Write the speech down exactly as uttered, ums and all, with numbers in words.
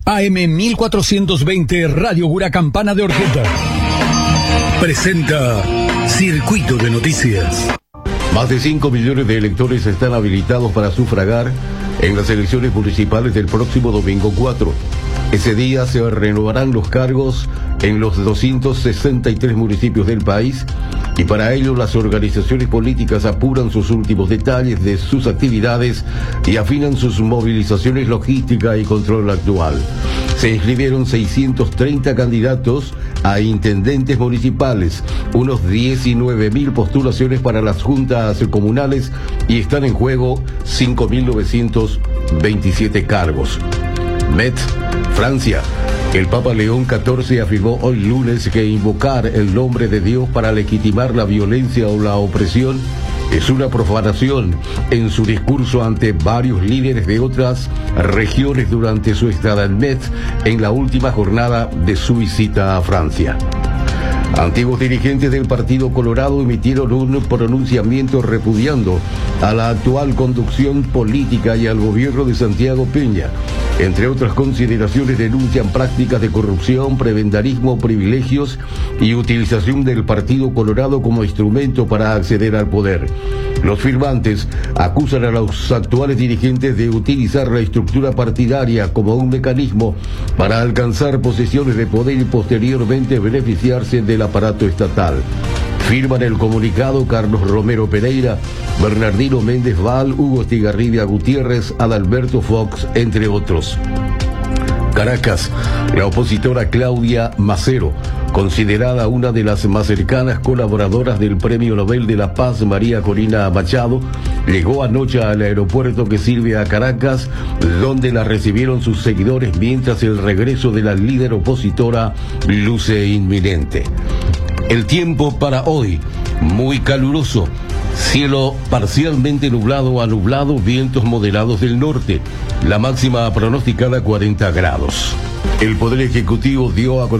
A M mil cuatrocientos veinte Radio Huracampana de Orqueta presenta Circuito de Noticias. Más de cinco millones de electores están habilitados para sufragar en las elecciones municipales del próximo domingo cuatro. Ese día se renovarán los cargos en los doscientos sesenta y tres municipios del país, y para ello las organizaciones políticas apuran sus últimos detalles de sus actividades y afinan sus movilizaciones logística y control actual. Se inscribieron seiscientos treinta candidatos a intendentes municipales, unos diecinueve mil postulaciones para las juntas comunales y están en juego cinco mil novecientos veintisiete cargos. Metz, Francia. El Papa León catorce afirmó hoy lunes que invocar el nombre de Dios para legitimar la violencia o la opresión es una profanación, en su discurso ante varios líderes de otras regiones durante su estada en Metz en la última jornada de su visita a Francia. Antiguos dirigentes del Partido Colorado emitieron un pronunciamiento repudiando a la actual conducción política y al gobierno de Santiago Peña. Entre otras consideraciones, denuncian prácticas de corrupción, prebendarismo, privilegios y utilización del Partido Colorado como instrumento para acceder al poder. Los firmantes acusan a los actuales dirigentes de utilizar la estructura partidaria como un mecanismo para alcanzar posiciones de poder y posteriormente beneficiarse del aparato estatal. Firman el comunicado Carlos Romero Pereira, Bernardino Méndez Val, Hugo Estigarribia Gutiérrez, Adalberto Fox, entre otros. Caracas. La opositora Claudia Macero, considerada una de las más cercanas colaboradoras del Premio Nobel de la Paz María Corina Machado, llegó anoche al aeropuerto que sirve a Caracas, donde la recibieron sus seguidores mientras el regreso de la líder opositora luce inminente. El tiempo para hoy, muy caluroso. Cielo parcialmente nublado a nublado, vientos moderados del norte. La máxima pronosticada cuarenta grados. El Poder Ejecutivo dio a